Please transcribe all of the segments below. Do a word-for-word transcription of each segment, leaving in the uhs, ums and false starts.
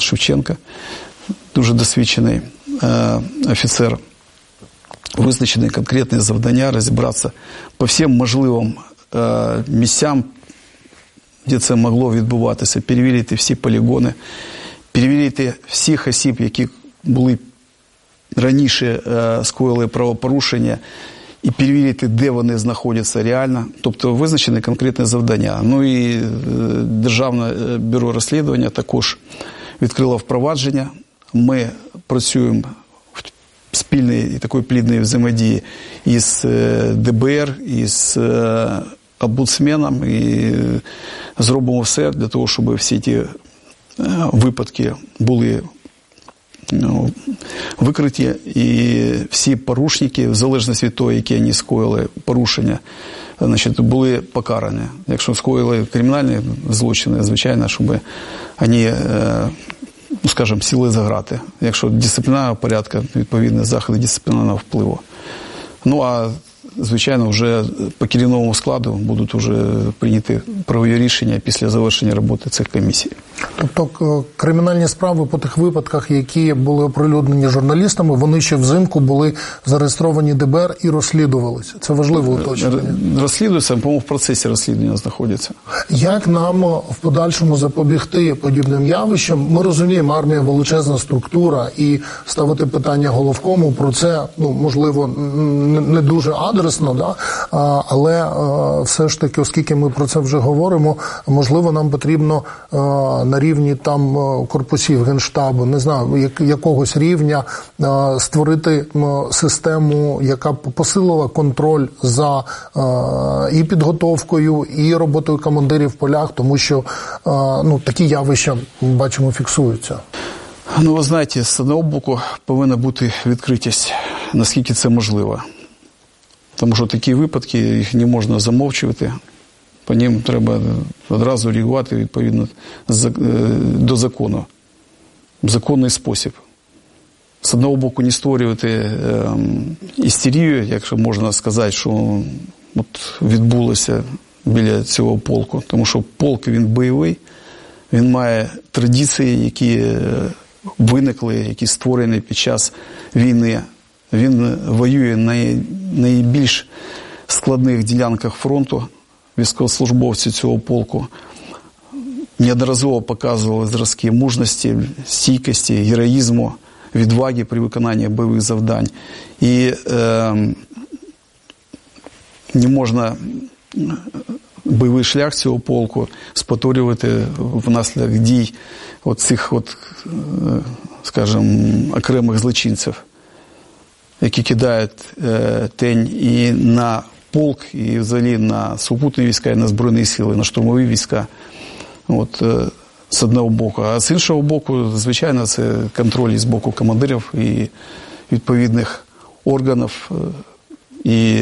Шевченка, дуже досвідчений офіцер, визначені конкретні завдання, розібратися по всім можливим місцям, де це могло відбуватися, перевірити всі полігони, перевірити всіх осіб, які були раніше скоїли правопорушення, і перевірити, де вони знаходяться реально. Тобто визначені конкретні завдання. Ну і Державне бюро розслідування також відкрило впровадження. Ми працюємо в спільній і такої плідної взаємодії із Де Бе Ер, із омбудсменом, і зробимо все для того, щоб всі ті випадки були ну, викриті, і всі порушники, в залежності від того, які вони скоїли порушення, значить, були покарані. Якщо скоїли кримінальні злочини, звичайно, щоб вони, ну, скажімо, сіли за грати. Якщо дисциплінарного порядку, відповідні заходи дисциплінарного впливу. Ну, а звичайно, вже по керівному складу будуть вже прийняті правові рішення після завершення роботи цих комісій. Тобто кримінальні справи по тих випадках, які були оприлюднені журналістами, вони ще взимку були зареєстровані Де Бе Ер і розслідувалися. Це важливо уточнення. Розслідуються, по-моєму, в процесі розслідування знаходяться. Як нам в подальшому запобігти подібним явищам? Ми розуміємо, армія величезна структура, і ставити питання головкому про це, ну, можливо, не дуже адресно, да? Але все ж таки, оскільки ми про це вже говоримо, можливо, нам потрібно на рівні там корпусів Генштабу, не знаю, якогось рівня створити систему, яка посилила контроль за і підготовкою, і роботою командирів в полях, тому що ну, такі явища, ми бачимо, фіксуються. Ну, ви знаєте, з одного боку повинна бути відкритість, наскільки це можливо. Тому що такі випадки, їх не можна замовчувати. По ним треба одразу реагувати відповідно до закону, в законний спосіб. З одного боку, не створювати е, істерію, якщо можна сказати, що от відбулося біля цього полку. Тому що полк, він бойовий, він має традиції, які виникли, які створені під час війни. Він воює на найбільш складних ділянках фронту. Військовослужбовці цього полку неодноразово показували зразки мужності, стійкості, героїзму, відваги при виконанні бойових завдань. І е, не можна бойовий шлях цього полку спотворювати внаслідок дій цих, от, скажімо, окремих злочинців, які кидають е, тінь і на полк, і взагалі на сухопутні війська, і на Збройні сили, на штурмові війська. От, з одного боку. А з іншого боку, звичайно, це контроль з боку командирів і відповідних органів. І,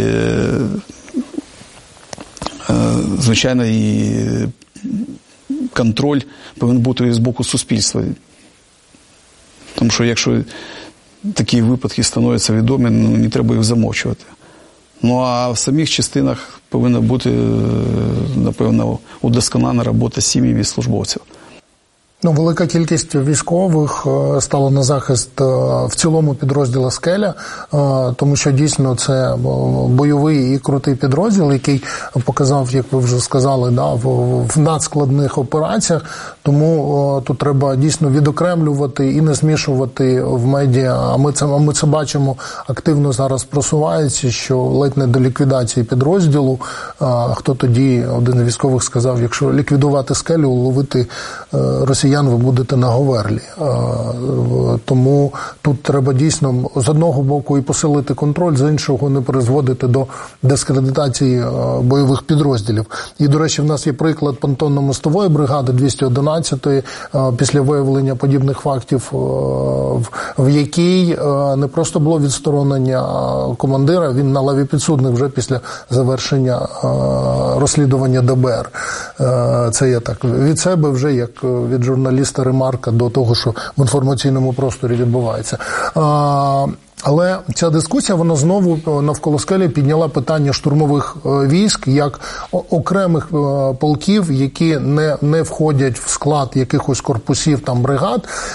звичайно, і контроль повинен бути з боку суспільства. Тому що якщо такі випадки становляться відомі, ну, не треба їх замовчувати. Ну, а в самих частинах повинна бути, напевно, удосконалена робота з сім'ями службовців. Ну, велика кількість військових стала на захист в цілому підрозділу «Скеля», тому що дійсно це бойовий і крутий підрозділ, який показав, як ви вже сказали, да, в надскладних операціях. Тому тут треба дійсно відокремлювати і не змішувати в медіа. А ми це, ми це бачимо, активно зараз просувається, що ледь не до ліквідації підрозділу. Хто тоді, один з військових сказав, якщо ліквідувати «Скелю», ловити росіян ви будете на Говерлі. Тому тут треба дійсно з одного боку і посилити контроль, з іншого не призводити до дискредитації бойових підрозділів. І, до речі, в нас є приклад понтонно-мостової бригади двісті одинадцятої після виявлення подібних фактів, в якій не просто було відсторонення командира, він на лаві підсудних вже після завершення розслідування Де Бе Ер. Це я так від себе вже, як від журналіста, ремарка до того, що в інформаційному просторі відбувається. Але ця дискусія, вона знову навколо «Скелі» підняла питання штурмових військ як окремих полків, які не, не входять в склад якихось корпусів, там, бригад.